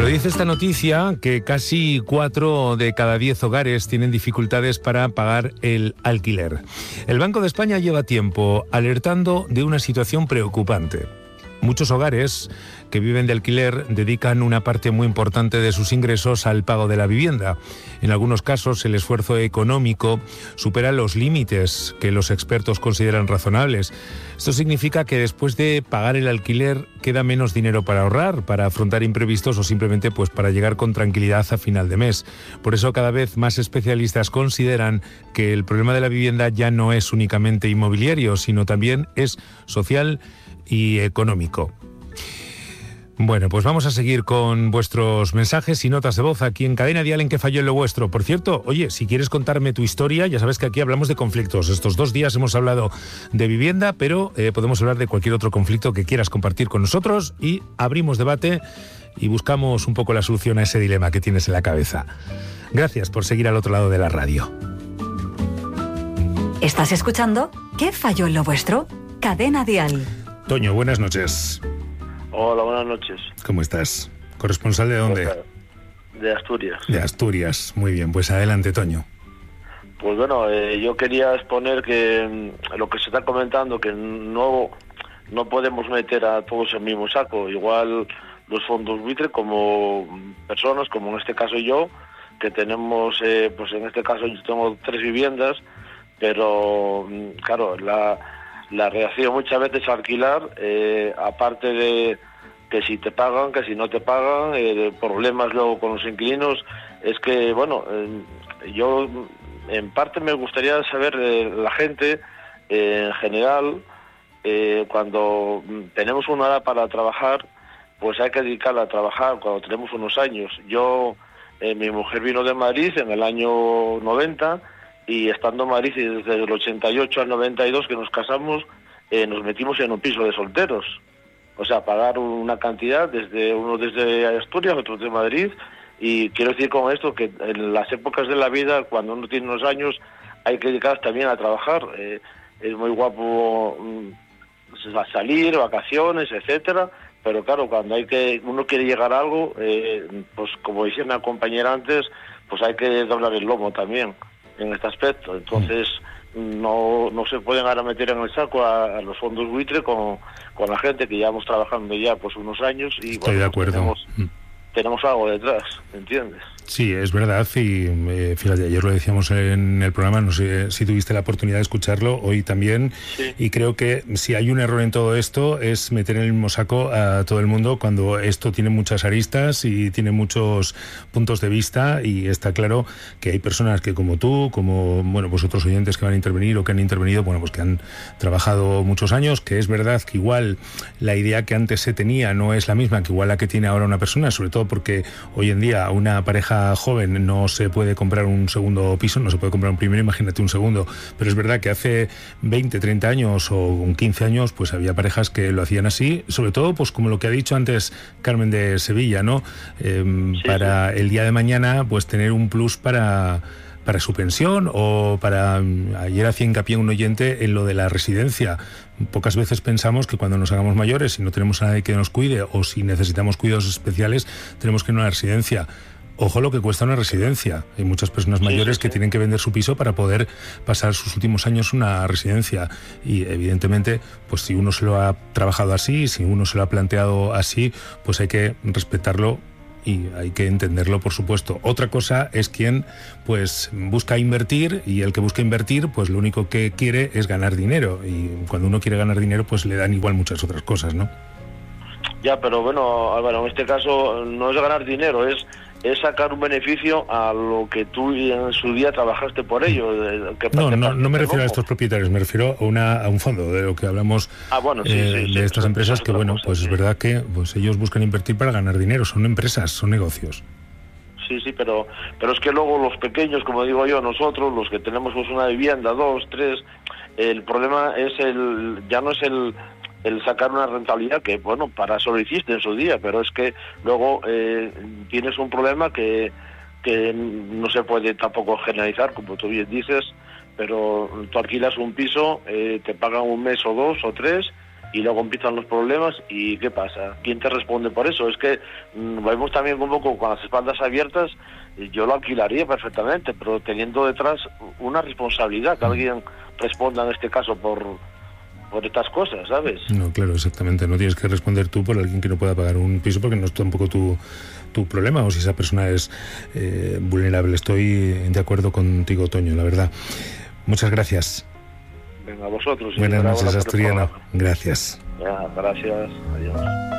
dice esta noticia que casi 4 de cada 10 hogares tienen dificultades para pagar el alquiler. El Banco de España lleva tiempo alertando de una situación preocupante. Muchos hogares que viven de alquiler dedican una parte muy importante de sus ingresos al pago de la vivienda. En algunos casos, el esfuerzo económico supera los límites que los expertos consideran razonables. Esto significa que después de pagar el alquiler queda menos dinero para ahorrar, para afrontar imprevistos o simplemente pues para llegar con tranquilidad a final de mes. Por eso cada vez más especialistas consideran que el problema de la vivienda ya no es únicamente inmobiliario, sino también es social y económico. Bueno, pues vamos a seguir con vuestros mensajes y notas de voz aquí en Cadena Dial en Que Falló en lo Vuestro. Por cierto, oye, si quieres contarme tu historia, ya sabes que aquí hablamos de conflictos. Estos 2 días hemos hablado de vivienda, pero podemos hablar de cualquier otro conflicto que quieras compartir con nosotros y abrimos debate y buscamos un poco la solución a ese dilema que tienes en la cabeza. Gracias por seguir al otro lado de la radio. ¿Estás escuchando ¿Qué falló en lo vuestro? Cadena Dial. Toño, buenas noches. Hola, buenas noches. ¿Cómo estás? ¿Corresponsal de dónde? De Asturias. De Asturias, muy bien. Pues adelante, Toño. Pues bueno, yo quería exponer que lo que se está comentando, que no podemos meter a todos en el mismo saco. Igual los fondos buitre como personas, como en este caso yo, que tenemos, pues en este caso yo tengo 3 viviendas, pero claro, la reacción muchas veces a alquilar, aparte de que si te pagan, que si no te pagan, problemas luego con los inquilinos, es que, bueno, yo en parte me gustaría saber la gente, en general, cuando tenemos una hora para trabajar, pues hay que dedicarla a trabajar cuando tenemos unos años. Mi mujer vino de Madrid en el año 90, y estando en Madrid desde el 88 al 92 que nos casamos, nos metimos en un piso de solteros. O sea, pagar una cantidad, uno desde Asturias, otro de Madrid, y quiero decir con esto que en las épocas de la vida, cuando uno tiene unos años, hay que dedicarse también a trabajar. Es muy guapo salir, vacaciones, etcétera, pero claro, cuando uno quiere llegar a algo, pues como decía una compañera antes, pues hay que doblar el lomo también en este aspecto. Entonces no se pueden ahora meter en el saco a los fondos buitre con la gente que llevamos trabajando ya pues unos años y estoy de acuerdo. Tenemos algo detrás, ¿entiendes? Sí, es verdad, y fíjate, ayer lo decíamos en el programa, no sé si tuviste la oportunidad de escucharlo, hoy también, sí. Y creo que si hay un error en todo esto es meter en el mismo saco a todo el mundo cuando esto tiene muchas aristas y tiene muchos puntos de vista, y está claro que hay personas que como tú, como bueno, pues otros oyentes que van a intervenir o que han intervenido, bueno, pues que han trabajado muchos años, que es verdad que igual la idea que antes se tenía no es la misma que igual la que tiene ahora una persona, sobre todo porque hoy en día una pareja joven no se puede comprar un segundo piso, no se puede comprar un primero, imagínate un segundo, pero es verdad que hace 20, 30 años o 15 años pues había parejas que lo hacían así, sobre todo pues como lo que ha dicho antes Carmen de Sevilla, ¿no? Para el día de mañana pues tener un plus para su pensión o para... Ayer hacía hincapié un oyente en lo de la residencia. Pocas veces pensamos que cuando nos hagamos mayores, si no tenemos a nadie que nos cuide o si necesitamos cuidados especiales, tenemos que ir a una residencia. Ojo lo que cuesta una residencia. Hay muchas personas mayores que tienen que vender su piso para poder pasar sus últimos años en una residencia. Y evidentemente, pues si uno se lo ha trabajado así, si uno se lo ha planteado así, pues hay que respetarlo y hay que entenderlo, por supuesto. Otra cosa es quien pues busca invertir, y el que busca invertir pues lo único que quiere es ganar dinero, y cuando uno quiere ganar dinero pues le dan igual muchas otras cosas, ¿no? Ya, pero bueno, Álvaro, en este caso no es ganar dinero, es sacar un beneficio a lo que tú en su día trabajaste por ello. No me refiero a estos propietarios, me refiero a un fondo, de lo que hablamos de estas empresas que, bueno, pues es verdad que pues ellos buscan invertir para ganar dinero, son empresas, son negocios. Sí, pero es que luego los pequeños, como digo yo, nosotros, los que tenemos pues una vivienda, 2, 3, el problema es ya no es el sacar una rentabilidad, que bueno, para eso lo hiciste en su día, pero es que luego tienes un problema que no se puede tampoco generalizar, como tú bien dices, pero tú alquilas un piso, te pagan un mes o 2 o 3, y luego empiezan los problemas. ¿Y qué pasa? ¿Quién te responde por eso? Es que vemos también un poco con las espaldas abiertas. Yo lo alquilaría perfectamente, pero teniendo detrás una responsabilidad, que alguien responda en este caso por estas cosas, ¿sabes? No, claro, exactamente. No tienes que responder tú por alguien que no pueda pagar un piso, porque no es tampoco tu problema, o si esa persona es vulnerable. Estoy de acuerdo contigo, Toño, la verdad. Muchas gracias. Venga, a vosotros. Buenas noches, Asturiano. Gracias. Ya, gracias. Adiós.